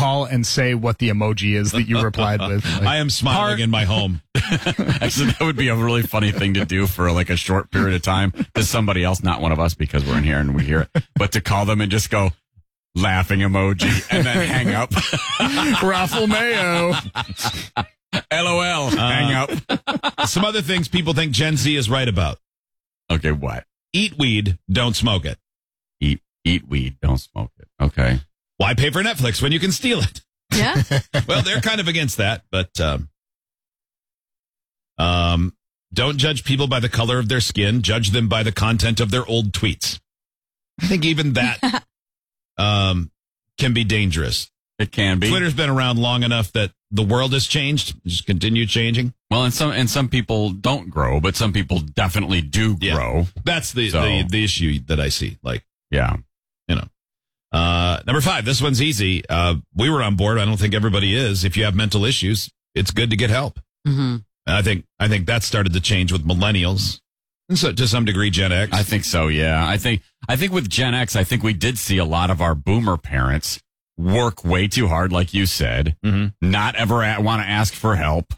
call and say what the emoji is that you replied with. Like, I am smiling in my home. Actually, that would be a really funny thing to do for like a short period of time to somebody else, not one of us because we're in here and we hear it, but to call them and just go laughing emoji and then hang up. Raffle Mayo. LOL. Hang up. Some other things people think Gen Z is right about. Okay, what? Eat weed, don't smoke it. Eat weed, don't smoke it. Okay. Why pay for Netflix when you can steal it? Yeah. Well, they're kind of against that, but don't judge people by the color of their skin. Judge them by the content of their old tweets. I think even that can be dangerous. It can be. Twitter's been around long enough that the world has changed, just continue changing. Well, and some people don't grow, but some people definitely do grow. That's the issue that I see. Like, yeah. Number 5, this one's easy. We were on board. I don't think everybody is. If you have mental issues, it's good to get help. Mm-hmm. And I think that started to change with millennials. And so to some degree, Gen X. I think so. Yeah. I think with Gen X, I think we did see a lot of our boomer parents work way too hard, like you said, not ever want to ask for help,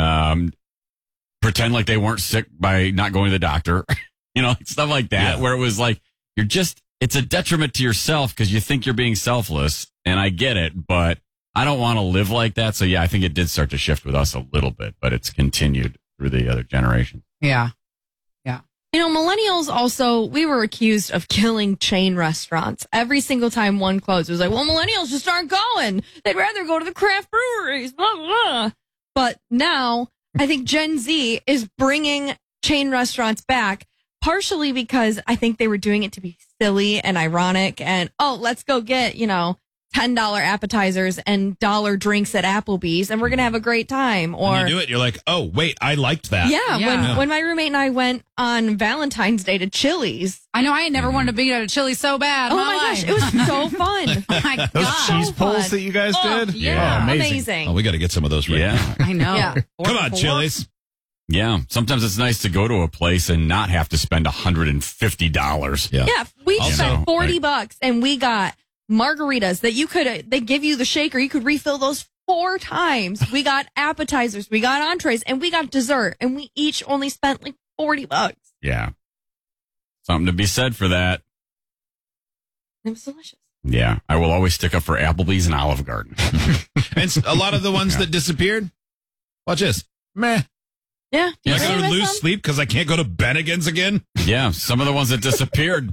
pretend like they weren't sick by not going to the doctor, stuff like that, where it was like, it's a detriment to yourself because you think you're being selfless, and I get it, but I don't want to live like that. So, yeah, I think it did start to shift with us a little bit, but it's continued through the other generations. Yeah. Millennials also, we were accused of killing chain restaurants. Every single time one closed, it was like, well, millennials just aren't going. They'd rather go to the craft breweries, blah, blah. But now, I think Gen Z is bringing chain restaurants back, partially because I think they were doing it to be silly and ironic and, let's go get, $10 appetizers and dollar drinks at Applebee's and we're going to have a great time. Or when you do it, you're like, oh, wait, I liked that. Yeah. When my roommate and I went on Valentine's Day to Chili's. I know I had never wanted to be at a Chili's so bad. Oh my gosh, it was so fun. Oh my Those gosh. cheese pulls that you guys did? Yeah. Amazing. Oh, we got to get some of those right now. I know. Yeah. Come on, Chili's. Yeah. Sometimes it's nice to go to a place and not have to spend $150. Yeah. We Also, spent $40 and we got margaritas that they give you the shaker. You could refill those 4 times. We got appetizers, we got entrees, and we got dessert. And we each only spent like $40. Yeah. Something to be said for that. It was delicious. Yeah. I will always stick up for Applebee's and Olive Garden. And a lot of the ones that disappeared, watch this. Meh. Yeah. Am I going to lose sleep because I can't go to Bennigan's again? Yeah. Some of the ones that disappeared,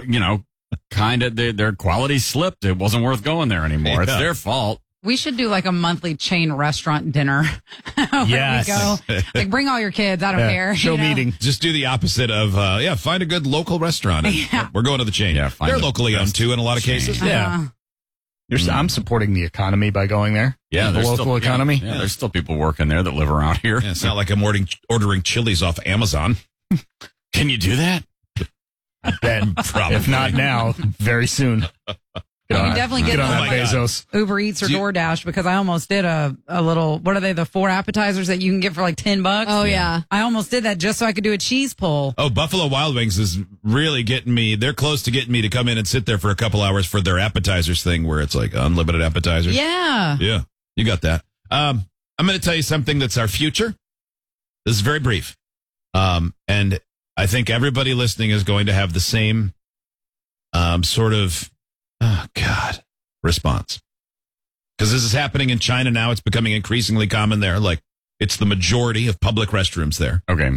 kind of their quality slipped. It wasn't worth going there anymore. Yeah. It's their fault. We should do like a monthly chain restaurant dinner. Where Yes. we go. Like, bring all your kids. I don't care. Show meeting. Just do the opposite of, find a good local restaurant. Yeah. We're going to the chain. Yeah, find they're the locally owned, best too, in a lot of cases. Yeah. I'm supporting the economy by going there. Yeah. The there's local still, economy. Yeah, there's still people working there that live around here. Yeah, it's not like I'm ordering chilies off Amazon. Can you do that? Then, Probably. if not now, very soon. You definitely get on Oh that my God. Bezos. Uber Eats or DoorDash because I almost did a little, what are they, the 4 appetizers that you can get for like $10? Oh, yeah. I almost did that just so I could do a cheese pull. Oh, Buffalo Wild Wings is really getting me. They're close to getting me to come in and sit there for a couple hours for their appetizers thing where it's like unlimited appetizers. Yeah. Yeah, you got that. I'm going to tell you something that's our future. This is very brief. And I think everybody listening is going to have the same sort of, response. Because this is happening in China now. It's becoming increasingly common there. Like, it's the majority of public restrooms there. Okay.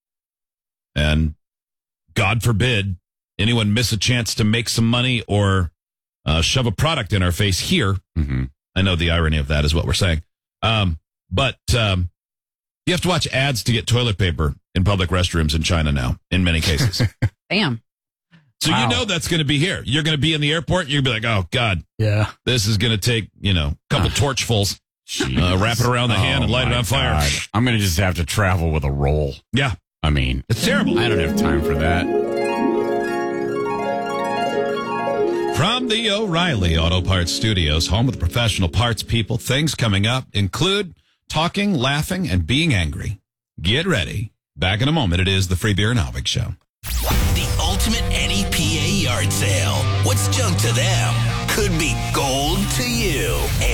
And God forbid anyone miss a chance to make some money or shove a product in our face here. Mm-hmm. I know the irony of that is what we're saying. But you have to watch ads to get toilet paper in public restrooms in China now, in many cases. Damn. So Wow. you know that's going to be here. You're going to be in the airport, and you're going to be like, oh, God, Yeah. this is going to take, a couple torchfuls, wrap it around the hand and light it my on fire. God. I'm going to just have to travel with a roll. Yeah, I mean, it's terrible. I don't have time for that. From the O'Reilly Auto Parts Studios, home of the professional parts people, things coming up include talking, laughing, and being angry. Get ready. Back in a moment. It is the Free Beer and Alvik Show. The ultimate NEPA yard sale. What's junk to them could be gold to you.